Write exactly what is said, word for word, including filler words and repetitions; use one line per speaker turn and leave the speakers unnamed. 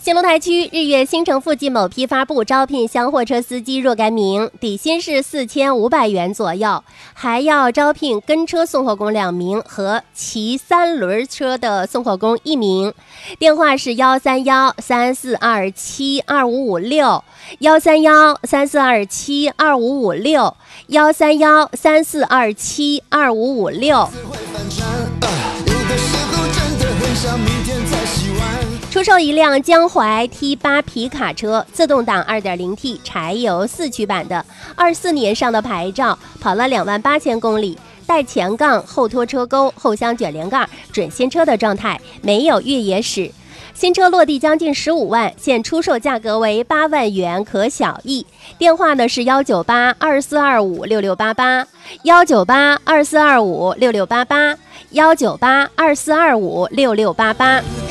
兴隆台区日月新城附近某批发部招聘厢货车司机若干名，底薪是四千五百元左右，还要招聘跟车送货工两名和骑三轮车的送货工一名。电话是幺三幺三四二七二五五六，幺三幺三四二七二五五六，幺三幺三四二七二五五六。出售一辆江淮 T 八 皮卡车，自动挡 二点零 T 柴油四驱版的，二四年上的牌照，跑了两万八千公里，带前杠、后拖车钩、后箱卷帘盖，准新车的状态，没有越野史。新车落地将近十五万，现出售价格为八万元，可小议。电话呢是幺九八二四二五六六八八，幺九八二四二五六六八八，幺九八二四二五六六八八。